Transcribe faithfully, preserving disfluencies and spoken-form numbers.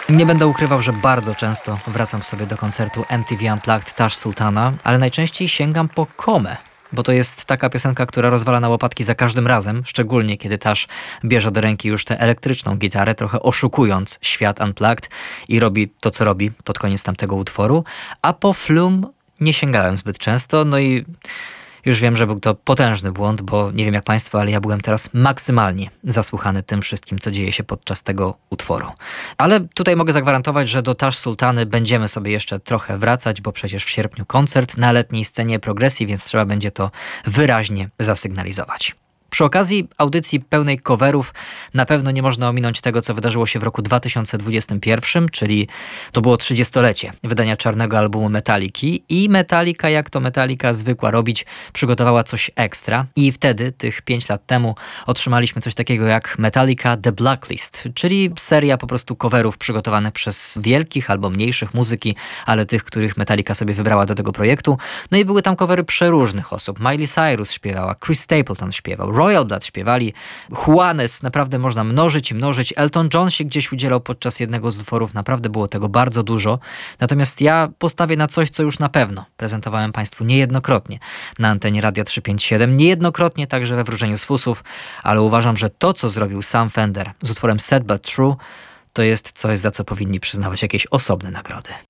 Nie będę ukrywał, że bardzo często wracam sobie do koncertu M T V Unplugged Tash Sultana, ale najczęściej sięgam po Komę. Bo to jest taka piosenka, która rozwala na łopatki za każdym razem, szczególnie kiedy Tash bierze do ręki już tę elektryczną gitarę, trochę oszukując świat Unplugged i robi to, co robi pod koniec tamtego utworu. A po Flume nie sięgałem zbyt często, no i już wiem, że był to potężny błąd, bo nie wiem jak państwo, ale ja byłem teraz maksymalnie zasłuchany tym wszystkim, co dzieje się podczas tego utworu. Ale tutaj mogę zagwarantować, że do Tash Sultany będziemy sobie jeszcze trochę wracać, bo przecież w sierpniu koncert na letniej scenie Progresji, więc trzeba będzie to wyraźnie zasygnalizować. Przy okazji audycji pełnej coverów na pewno nie można ominąć tego, co wydarzyło się w roku dwa tysiące dwudziestym pierwszym, czyli to było trzydziestolecie wydania czarnego albumu Metaliki i Metallica, jak to Metallica zwykła robić, przygotowała coś ekstra i wtedy, tych pięć lat temu, otrzymaliśmy coś takiego jak Metallica The Blacklist, czyli seria po prostu coverów przygotowanych przez wielkich albo mniejszych muzyki, ale tych, których Metallica sobie wybrała do tego projektu. No i były tam covery przeróżnych osób. Miley Cyrus śpiewała, Chris Stapleton śpiewał, Royal Blood śpiewali, Juanes, naprawdę można mnożyć i mnożyć. Elton John się gdzieś udzielał podczas jednego z utworów, naprawdę było tego bardzo dużo. Natomiast ja postawię na coś, co już na pewno prezentowałem państwu niejednokrotnie na antenie Radia trzysta pięćdziesiąt siedem, niejednokrotnie także we Wróżeniu z Fusów, ale uważam, że to, co zrobił Sam Fender z utworem Sad But True, to jest coś, za co powinni przyznawać jakieś osobne nagrody.